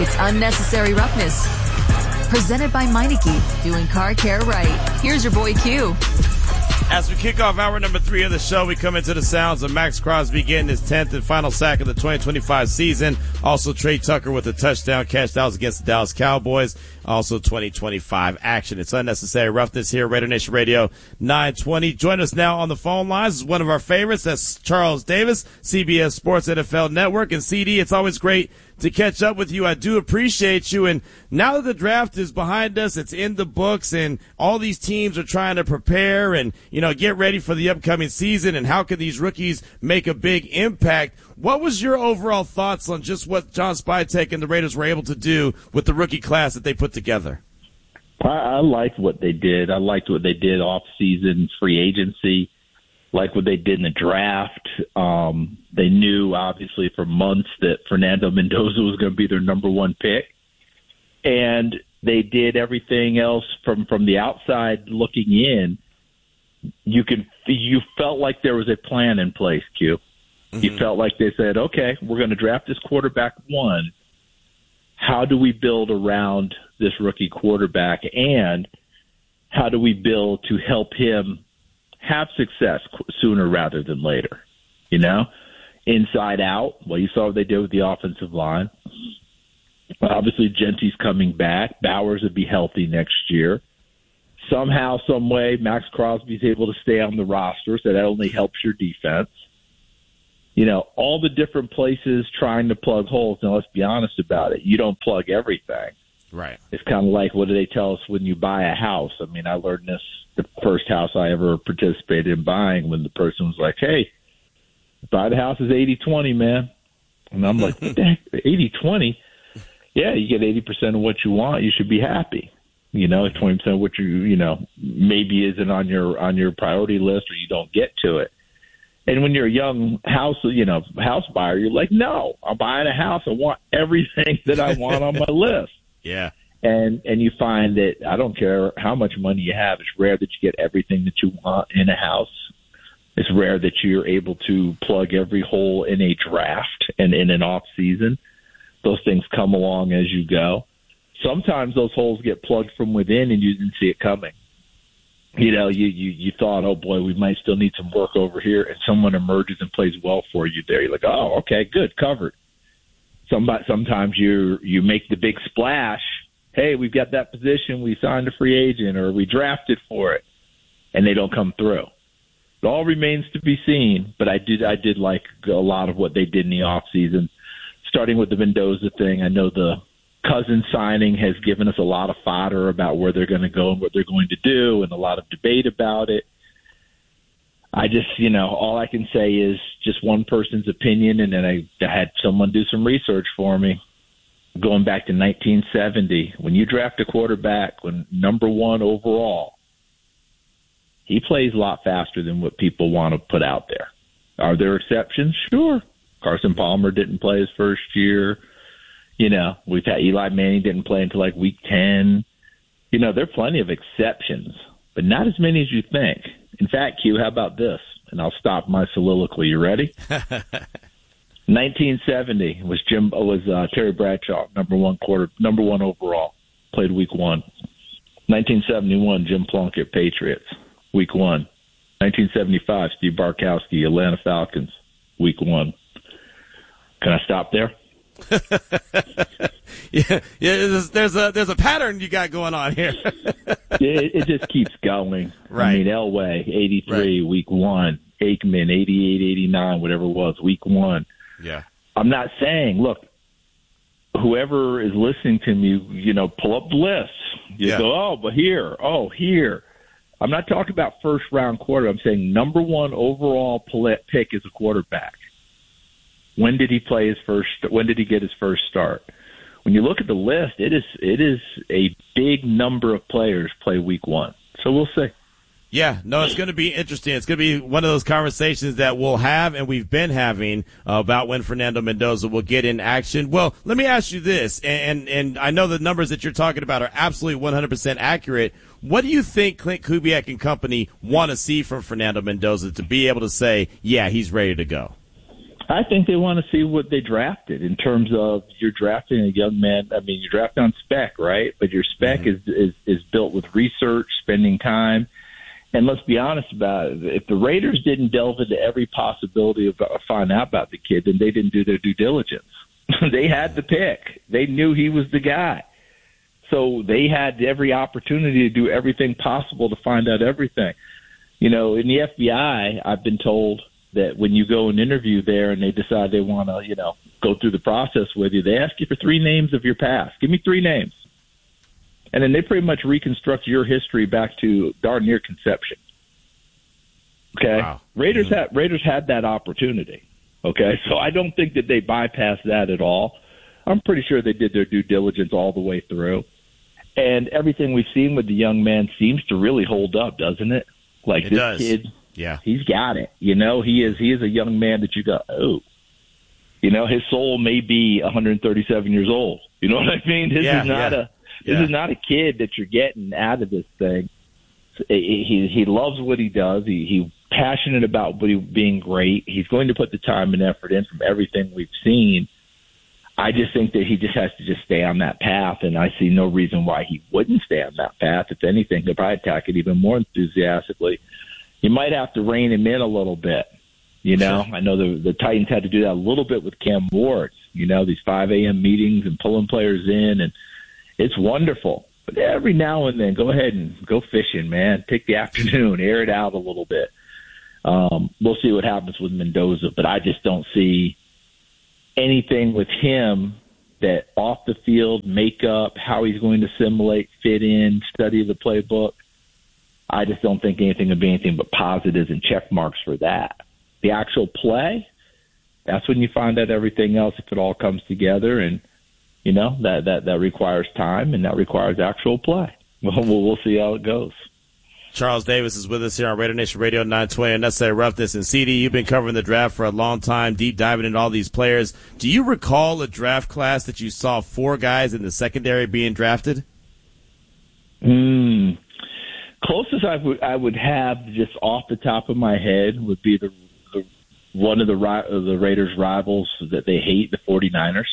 It's Unnecessary Roughness. Presented by Meineke, doing car care right. Here's your boy Q. As we kick off hour number 3 of the show, we come into the sounds of Max Crosby getting his 10th and final sack of the 2025 season. Also, Trey Tucker with a touchdown catch. That was against the Dallas Cowboys. Also, 2025 action. It's Unnecessary Roughness here, Raider Nation Radio 920. Join us now on the phone lines. This is one of our favorites. That's Charles Davis, CBS Sports NFL Network. And CD, it's always great to catch up with you. I do appreciate you. And now that the draft is behind us, it's in the books, and all these teams are trying to prepare and, get ready for the upcoming season, and how can these rookies make a big impact? What was your overall thoughts on just what John Spytek and the Raiders were able to do with the rookie class that they put together? I liked what they did. I liked what they did off-season free agency, like what they did in the draft. They knew, obviously, for months that Fernando Mendoza was going to be their number one pick. And they did everything else from the outside looking in. You felt like there was a plan in place, Q. Mm-hmm. You felt like they said, okay, we're going to draft this quarterback one. How do we build around this rookie quarterback, and how do we build to help him have success sooner rather than later? Inside out. Well, you saw what they did with the offensive line. Obviously, Gentry's coming back. Bowers would be healthy next year. Somehow, some way, Max Crosby's able to stay on the roster, so that only helps your defense. All the different places trying to plug holes. Now, let's be honest about it. You don't plug everything. Right. It's kind of like, what do they tell us when you buy a house? I mean, I learned this the first house I ever participated in buying, when the person was like, hey, buy the house is 80-20, man. And I'm like, what the heck, 80-20? Yeah, you get 80% of what you want. You should be happy. 20% of what maybe isn't on your priority list, or you don't get to it. And when you're a young house buyer, you're like, no, I'm buying a house. I want everything that I want on my list. Yeah. And you find that I don't care how much money you have. It's rare that you get everything that you want in a house. It's rare that you're able to plug every hole in a draft and in an off season. Those things come along as you go. Sometimes those holes get plugged from within and you didn't see it coming. You thought, oh boy, we might still need some work over here, and someone emerges and plays well for you there. You're like, oh, okay, good, covered. Sometimes you make the big splash. Hey, we've got that position. We signed a free agent, or we drafted for it, and they don't come through. It all remains to be seen, but I did like a lot of what they did in the off season, starting with the Mendoza thing. I know the Cousins signing has given us a lot of fodder about where they're going to go and what they're going to do, and a lot of debate about it. I just, all I can say is just one person's opinion, and then I had someone do some research for me. Going back to 1970, when you draft a quarterback, when number one overall, he plays a lot faster than what people want to put out there. Are there exceptions? Sure. Carson Palmer didn't play his first year. We've had Eli Manning didn't play until like week 10. There are plenty of exceptions, but not as many as you think. In fact, Q, how about this? And I'll stop my soliloquy. You ready? 1970 was Terry Bradshaw, number one overall, played week 1. 1971, Jim Plunkett, Patriots, week 1. 1975, Steve Bartkowski, Atlanta Falcons, week 1. Can I stop there? yeah. There's a pattern you got going on here. it just keeps going. Right. I mean, Elway, 83, right. Week 1. Aikman, 88, 89, whatever it was, week 1. Yeah. I'm not saying, look, whoever is listening to me, pull up the list. You go, oh, but here. I'm not talking about first round quarter. I'm saying number one overall pick is a quarterback. When did he play his first? When did he get his first start? When you look at the list, it is a big number of players play week 1. So we'll see. Yeah, no, it's going to be interesting. It's going to be one of those conversations that we'll have and we've been having about when Fernando Mendoza will get in action. Well, let me ask you this, and I know the numbers that you're talking about are absolutely 100% accurate. What do you think Clint Kubiak and company want to see from Fernando Mendoza to be able to say, yeah, he's ready to go? I think they want to see what they drafted in terms of you're drafting a young man. I mean, you're drafting on spec, right? But your spec is built with research, spending time. And let's be honest about it. If the Raiders didn't delve into every possibility of finding out about the kid, then they didn't do their due diligence. They had the pick. They knew he was the guy. So they had every opportunity to do everything possible to find out everything. You know, in the FBI, I've been told that when you go and interview there and they decide they want to, you know, go through the process with you, they ask you for 3 names of your past. Give me 3 names. And then they pretty much reconstruct your history back to darn near conception. Okay? Wow. Raiders had that opportunity. Okay? So I don't think that they bypassed that at all. I'm pretty sure they did their due diligence all the way through. And everything we've seen with the young man seems to really hold up, doesn't it? Like, this kid, he's got it. You know, he is a young man that you go, oh. You know, his soul may be 137 years old. You know what I mean? This is not a kid that you're getting out of this thing. He loves what he does. He's passionate about being great. He's going to put the time and effort in from everything we've seen. I just think that he just has to just stay on that path, and I see no reason why he wouldn't stay on that path. If anything, he'll probably attack it even more enthusiastically. You might have to rein him in a little bit. You know, I know the Titans had to do that a little bit with Cam Ward. You know, these 5 a.m. meetings and pulling players in, and it's wonderful. But every now and then, go ahead and go fishing, man. Take the afternoon, air it out a little bit. We'll see what happens with Mendoza, but I just don't see anything with him that off the field, makeup, how he's going to assimilate, fit in, study the playbook. I just don't think anything would be anything but positives and check marks for that. The actual play, that's when you find out everything else if it all comes together, and you know that requires time and that requires actual play. We'll see how it goes. Charles Davis is with us here on Raider Nation Radio 920 Unnecessary Roughness. And CD, you've been covering the draft for a long time, deep diving into all these players. Do you recall a draft class that you saw 4 guys in the secondary being drafted? Closest I would have just off the top of my head would be one of the Raiders' rivals that they hate, the 49ers.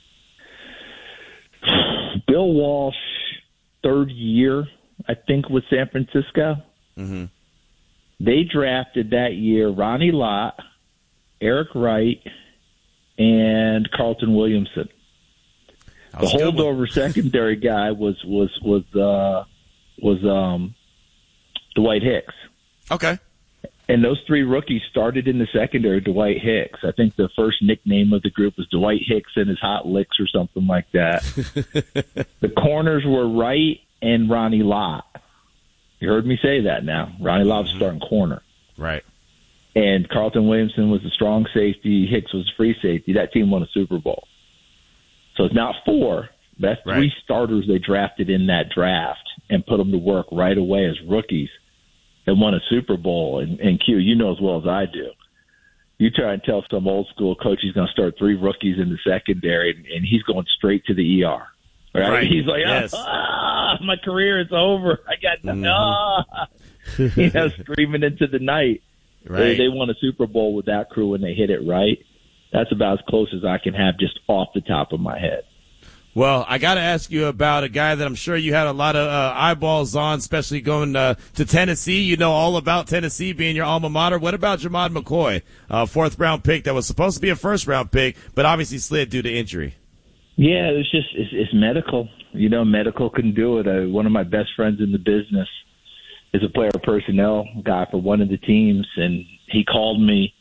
Bill Walsh, 3rd year, I think, with San Francisco. Mm-hmm. They drafted that year Ronnie Lott, Eric Wright, and Carlton Williamson. The holdover secondary guy was Dwight Hicks. Okay. And those 3 rookies started in the secondary, Dwight Hicks. I think the first nickname of the group was Dwight Hicks and his Hot Licks or something like that. The corners were Wright and Ronnie Lott. You heard me say that now. Ronnie Lott was starting corner. Right. And Carlton Williamson was the strong safety. Hicks was free safety. That team won a Super Bowl. So it's not 4. That's 3 starters they drafted in that draft and put them to work right away as rookies and won a Super Bowl. And Q, you know as well as I do. You try and tell some old school coach he's going to start 3 rookies in the secondary, and he's going straight to the ER. Right? He's like, my career is over. I got screaming into the night. Right. They won a Super Bowl with that crew when they hit it right. That's about as close as I can have just off the top of my head. Well, I got to ask you about a guy that I'm sure you had a lot of eyeballs on, especially going to Tennessee. You know all about Tennessee being your alma mater. What about Jamad McCoy, 4th-round pick that was supposed to be a 1st-round pick, but obviously slid due to injury? Yeah, it's medical. You know, medical can do it. One of my best friends in the business is a player personnel guy for one of the teams, and he called me,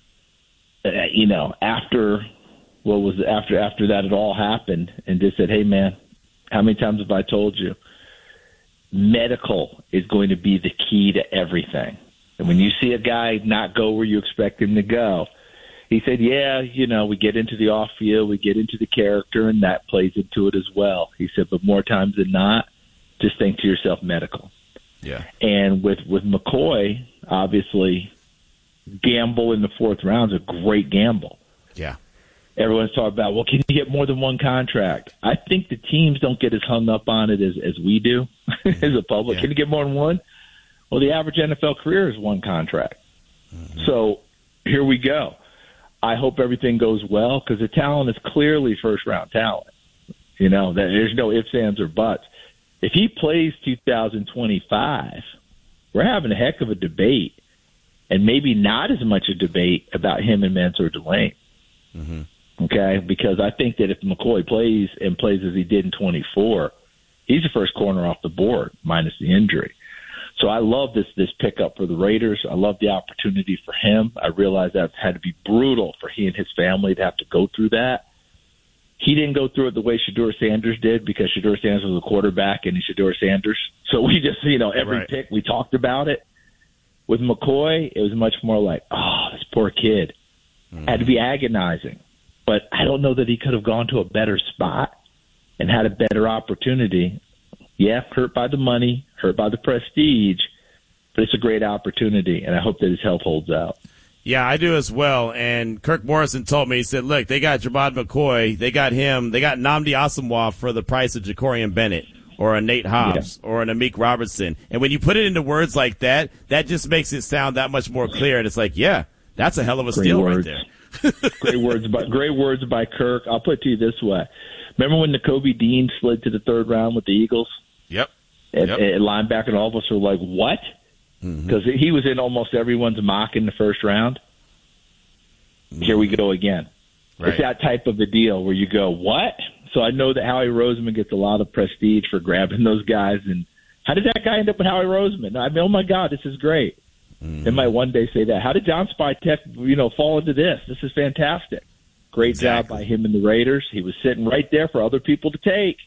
after that it all happened, and just said, hey, man, how many times have I told you? Medical is going to be the key to everything. And when you see a guy not go where you expect him to go, he said, we get into the off field, we get into the character, and that plays into it as well. He said, but more times than not, just think to yourself, medical. Yeah. And with McCoy, obviously, gamble in the 4th round is a great gamble. Yeah. Everyone's talking about, well, can you get more than one contract? I think the teams don't get as hung up on it as we do as a public. Yeah. Can you get more than one? Well, the average NFL career is 1 contract. Mm-hmm. So here we go. I hope everything goes well because the talent is clearly first-round talent. There's no ifs, ands, or buts. If he plays 2025, we're having a heck of a debate, and maybe not as much a debate about him and Mansour Delane. Mm-hmm. Okay, because I think that if McCoy plays as he did in 24, he's the first corner off the board, minus the injury. So I love this pickup for the Raiders. I love the opportunity for him. I realize that had to be brutal for he and his family to have to go through that. He didn't go through it the way Shedeur Sanders did because Shedeur Sanders was a quarterback and he's Shedeur Sanders. So we just, every pick we talked about it. With McCoy, it was much more like, oh, this poor kid. Had to be agonizing. But I don't know that he could have gone to a better spot and had a better opportunity. Yeah, hurt by the money, hurt by the prestige, but it's a great opportunity, and I hope that his health holds out. Yeah, I do as well. And Kirk Morrison told me, he said, look, they got Jabad McCoy, they got him, they got Nnamdi Asomugha for the price of Jacorian Bennett or a Nate Hobbs or an Amik Robertson. And when you put it into words like that, that just makes it sound that much more clear. And it's like, yeah, that's a hell of a steal right there. Great words by Kirk. I'll put it to you this way. Remember when Nakobe Dean slid to the third round with the Eagles? Yep. At linebacker, and all of us were like, what? Because he was in almost everyone's mock in the first round. Here we go again. Right. It's that type of a deal where you go, what? So I know that Howie Roseman gets a lot of prestige for grabbing those guys. And how did that guy end up with Howie Roseman? I mean, oh, my God, this is great. They might one day say that. How did John Spytek, fall into this? This is fantastic. Great job by him and the Raiders. He was sitting right there for other people to take.